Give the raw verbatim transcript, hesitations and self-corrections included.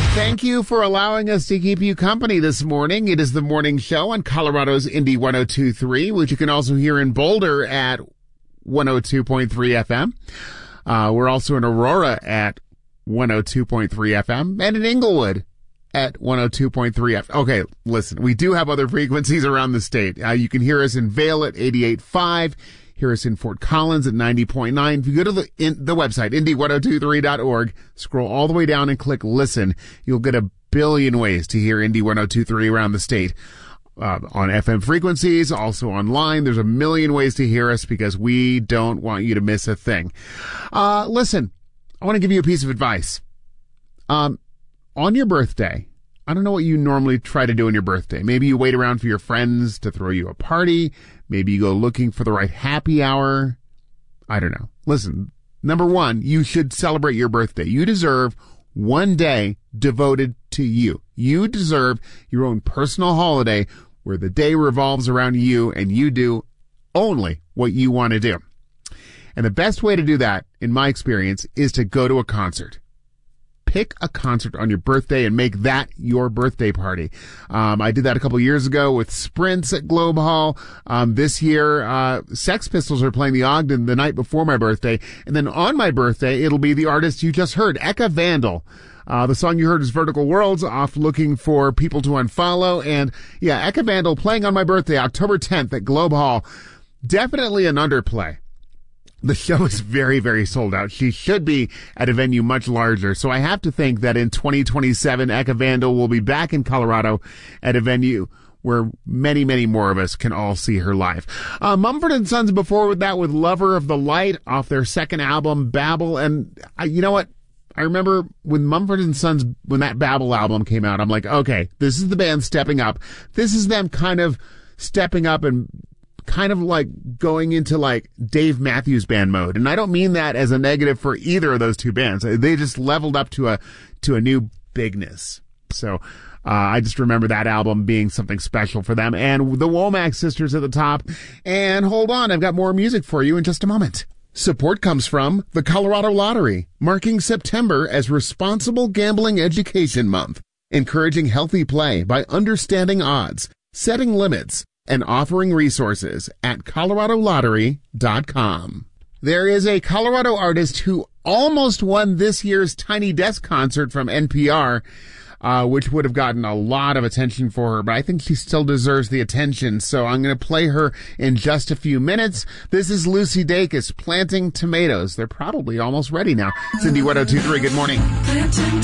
Thank you for allowing us to keep you company this morning. It is the morning show on Colorado's Indy one oh two point three, which you can also hear in Boulder at one oh two point three F M. Uh, we're also in Aurora at one oh two point three F M and in Inglewood at one oh two point three F M. Okay, listen, we do have other frequencies around the state. Uh, you can hear us in Vail at eighty-eight point five. Hear us in Fort Collins at ninety point nine. If you go to the in, the website, indy one oh two three dot org, scroll all the way down and click listen, you'll get a billion ways to hear Indy one oh two point three around the state. Uh, on F M frequencies, also online. There's a million ways to hear us because we don't want you to miss a thing. Uh, listen, I want to give you a piece of advice. Um, on your birthday, I don't know what you normally try to do on your birthday. Maybe you wait around for your friends to throw you a party. Maybe you go looking for the right happy hour. I don't know. Listen, number one, you should celebrate your birthday. You deserve one day devoted to you. You deserve your own personal holiday where the day revolves around you and you do only what you want to do. And the best way to do that, in my experience, is to go to a concert. Pick a concert on your birthday and make that your birthday party. Um, I did that a couple years ago with Sprints at Globe Hall. Um, this year, uh, Sex Pistols are playing the Ogden the night before my birthday. And then on my birthday, it'll be the artist you just heard, Eka Vandal. Uh, the song you heard is Vertical Worlds, off looking for people to unfollow. And yeah, Eka Vandal playing on my birthday, October tenth at Globe Hall. Definitely an underplay. The show is very, very sold out. She should be at a venue much larger. So I have to think that in twenty twenty-seven, Eka Vandal will be back in Colorado at a venue where many, many more of us can all see her live. Uh, Mumford and Sons before that with Lover of the Light off their second album, Babel. And I, you know what? I remember when Mumford and Sons, when that Babel album came out, I'm like, okay, this is the band stepping up. This is them kind of stepping up and kind of like going into like Dave Matthews Band mode. And I don't mean that as a negative for either of those two bands. They just leveled up to a, to a new bigness. So, uh, I just remember that album being something special for them and the Womack sisters at the top. And hold on, I've got more music for you in just a moment. Support comes from the Colorado Lottery, marking September as Responsible Gambling Education Month, encouraging healthy play by understanding odds, setting limits, and offering resources at colorado lottery dot com. There is a Colorado artist who almost won this year's Tiny Desk concert from N P R, uh, which would have gotten a lot of attention for her, but I think she still deserves the attention, so I'm going to play her in just a few minutes. This is Lucy Dacus, Planting Tomatoes. They're probably almost ready now. Cindy one oh two point three, good morning.